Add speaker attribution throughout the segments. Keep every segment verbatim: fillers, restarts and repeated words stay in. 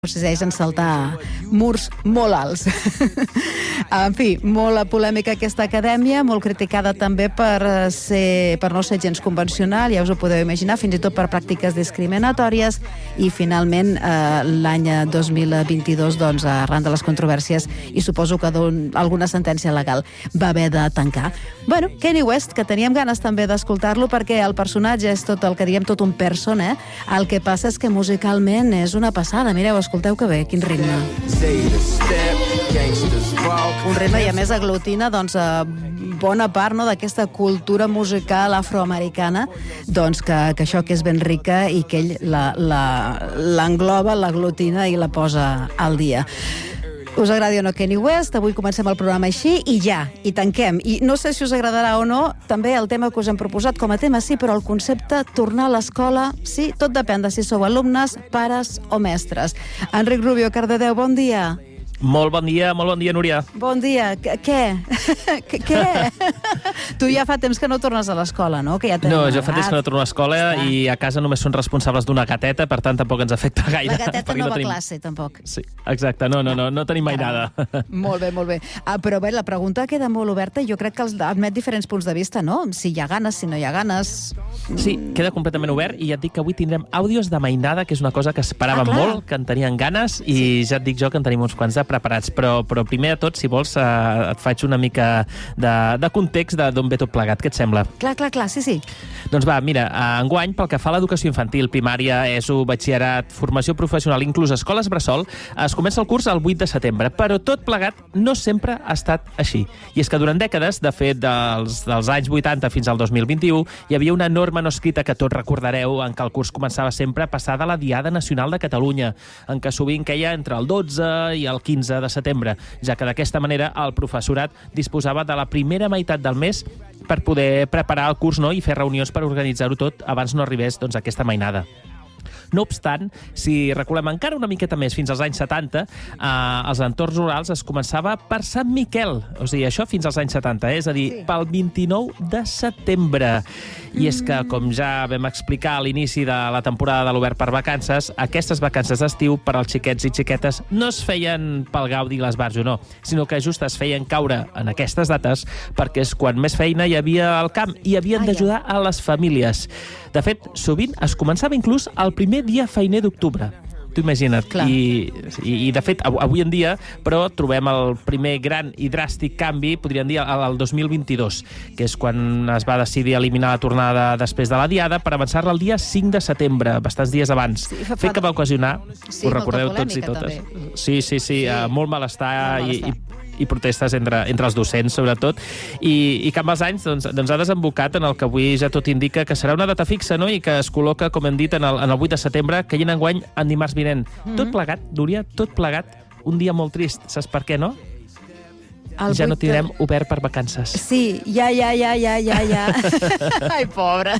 Speaker 1: Decideix en saltar murs molt alts. En fi, molt polèmica aquesta acadèmia, molt criticada també per, ser, per no ser gens convencional, ja us ho podeu imaginar, fins i tot per pràctiques discriminatòries, i finalment eh, l'any dos mil vint-i-dos, doncs, arran de les controvèrsies, i suposo que alguna sentència legal va haver de tancar. Bueno, Kanye West, que teníem ganes també d'escoltar-lo, perquè el personatge és tot el que diem, tot un person, eh? El que passa és que musicalment és una passada. Mireu, escolteu que bé, quin ritme. Un ritme, i a més aglutina doncs, bona part, no, d'aquesta cultura musical afroamericana, doncs, que, que això que és ben rica i que ell l'engloba, l'aglutina i la posa al dia. Us agradi o no Kanye West, avui comencem el programa així i ja, i tanquem. I no sé si us agradarà o no, també el tema que us hem proposat com a tema, sí, però el concepte tornar a l'escola, sí, tot depèn de si sou alumnes, pares o mestres. Enric Rubio, Cardedeu, bon dia.
Speaker 2: Molt bon dia, molt bon dia, Núria.
Speaker 1: Bon dia. Què? Què? Tu ja fa temps que no tornes a l'escola, no? Que ja
Speaker 2: no, jo fa temps que no torno a l'escola i a casa només són responsables d'una gateta, per tant tampoc ens afecta gaire.
Speaker 1: La gateta no va a classe, tampoc.
Speaker 2: Sí, exacte. No, no, no, no tenim mai nada.
Speaker 1: Molt bé, molt bé. Ah, però bé, la pregunta queda molt oberta i jo crec que els admet diferents punts de vista, no? Si hi ha ganes, si no hi ha ganes...
Speaker 2: Sí, queda completament obert i ja et dic que avui tindrem àudios de mainada, que és una cosa que esperàvem ah, molt, que en tenien ganes, i sí. Ja et dic jo que en tenim uns quants de preparats, però, però primer de tot, si vols, eh, et faig una mica de, de context d'on ve tot plegat. Què et sembla?
Speaker 1: Clar, clar, clar, sí, sí.
Speaker 2: Doncs va, mira, enguany, pel que fa a l'educació infantil, primària, E S O, batxillerat, formació professional, inclús escoles bressol, es comença el curs el vuit de setembre, però tot plegat no sempre ha estat així. I és que durant dècades, de fet, dels, dels anys vuitanta fins al dos mil vint-i-u, hi havia una norma no escrita que tots recordareu, en què el curs començava sempre passada la Diada Nacional de Catalunya, en què sovint queia entre el dotze i el quinze de setembre, ja que d'aquesta manera el professorat disposava de la primera meitat del mes per poder preparar el curs, no?, i fer reunions per organitzar-ho tot abans no arribés, doncs, aquesta mainada. No obstant, si reculem encara una miqueta més fins als anys setanta, eh, als entorns rurals es començava per Sant Miquel. O sigui, això fins als anys setanta, eh? És a dir, sí. Pel vint-i-nou de setembre. I és que, com ja vam explicar a l'inici de la temporada de l'Obert per Vacances, aquestes vacances d'estiu per als xiquets i xiquetes no es feien pel gaudi i l'esbarjo, no, sinó que just es feien caure en aquestes dates perquè és quan més feina hi havia al camp i havien d'ajudar a les famílies. De fet, sovint es començava inclús el primer dia feiner d'octubre. Tu imagina't. I, i, I, de fet, avui en dia, però trobem el primer gran i dràstic canvi, podríem dir, al dos mil vint-i-dos, que és quan es va decidir eliminar la tornada després de la Diada per avançar-la el dia cinc de setembre, bastants dies abans. Sí, fa, fet que va ocasionar, sí, ho recordeu tots i totes. També. Sí, sí, sí, sí. Uh, molt malestar, molt malestar. i... i i protestes entre, entre els docents, sobretot, i, i que amb els anys doncs, doncs ha desembocat en el que avui ja tot indica que serà una data fixa, no?, i que es col·loca, com hem dit, en el, en el vuit de setembre, que hi ha enguany en dimarts vinent. Mm-hmm. Tot plegat, Núria, tot plegat, un dia molt trist. Saps per què, no? El ja no tindrem de... obert per vacances.
Speaker 1: Sí, ja, ja, ja, ja, ja, ja. Ai, pobre.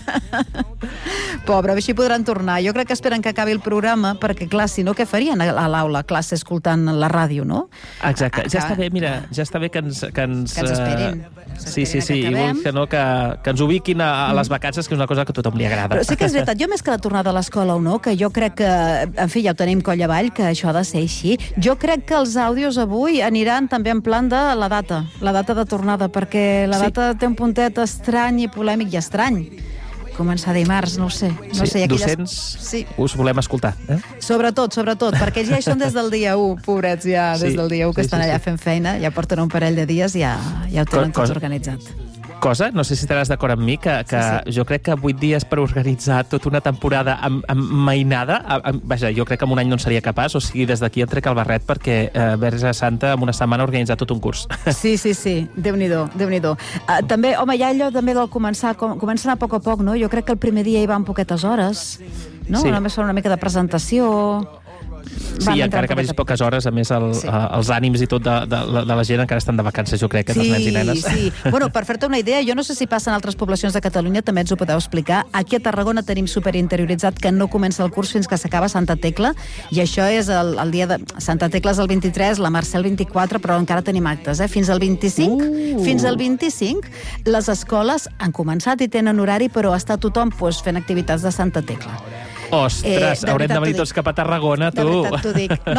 Speaker 1: Pobre, així podran tornar. Jo crec que esperen que acabi el programa, perquè, clar, si no, què farien a l'aula, classe, escoltant la ràdio, no?
Speaker 2: Exacte. Ja està bé, mira, ja està bé que ens...
Speaker 1: Que ens, que ens esperin.
Speaker 2: Sí, sí, sí, i vull que, no, que, que ens ubiquin a, a les vacances, que és una cosa que a tothom li agrada.
Speaker 1: Però sí que és veritat, jo més que la tornada a l'escola o no, que jo crec que, en fi, ja ho tenim coll avall, que això ha de ser així, jo crec que els àudios avui aniran també en plan de la data, la data de tornada, perquè la data sí. té un puntet estrany i polèmic i estrany. Començar dimarts, no ho sé. No
Speaker 2: sí,
Speaker 1: sé aquelles...
Speaker 2: docents
Speaker 1: sí.
Speaker 2: us volem escoltar. Eh?
Speaker 1: Sobretot, sobretot, perquè ja hi són des del dia u, pobrets, ja des sí. del dia u que sí, estan sí, allà sí. fent feina, ja porten un parell de dies i ja, ja ho tenen Co tot organitzat.
Speaker 2: Cosa, no sé si estaràs d'acord amb mi, que, que sí, sí. jo crec que vuit dies per organitzar tota una temporada amb, amb mainada, amb, vaja, jo crec que en un any no en seria capaç, o sigui, des d'aquí em trec el barret perquè eh, Verge Santa en una setmana organitzar tot un curs.
Speaker 1: Sí, sí, sí, Déu-n'hi-do, Déu-n'hi-do. Uh, també, home, hi ha allò també del començar, com, comença a anar a poc a poc, no? Jo crec que el primer dia hi va en poquetes hores, no? Sí. Només fa una mica de presentació...
Speaker 2: Sí, encara que vegis poques hores, a més el, sí. els ànims i tot de, de, de la gent encara estan de vacances, jo crec, que
Speaker 1: sí,
Speaker 2: dels nens i nenes.
Speaker 1: Sí, sí. Bueno, per fer-te una idea, jo no sé si passa en altres poblacions de Catalunya, també ens ho podeu explicar. Aquí a Tarragona tenim superinterioritzat que no comença el curs fins que s'acaba Santa Tecla, i això és el, el dia de... Santa Tecla és el vint-i-tres, la Mercè el vint-i-quatre, però encara tenim actes, eh? Fins al vint-i-cinc, uh. fins al vint-i-cinc, les escoles han començat i tenen horari, però està tothom pues, fent activitats de Santa Tecla.
Speaker 2: Ostres,
Speaker 1: Eh, de
Speaker 2: haurem
Speaker 1: veritat
Speaker 2: de venir
Speaker 1: t'ho
Speaker 2: tots cap a Tarragona,
Speaker 1: De
Speaker 2: tu.
Speaker 1: veritat t'ho dic. No,